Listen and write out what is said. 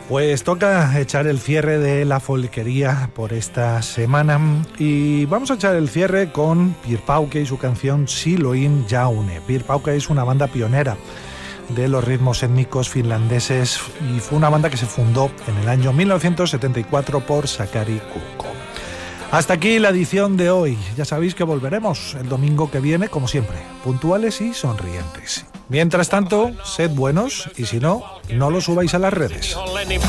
Pues toca echar el cierre de la folquería por esta semana y vamos a echar el cierre con Pierre Pauque y su canción Siloin Jaune. Pierre Pauque es una banda pionera de los ritmos étnicos finlandeses y fue una banda que se fundó en el año 1974 por Sakari Kukko. Hasta aquí la edición de hoy. Ya sabéis que volveremos el domingo que viene, como siempre, puntuales y sonrientes. Mientras tanto, sed buenos y si no, no lo subáis a las redes.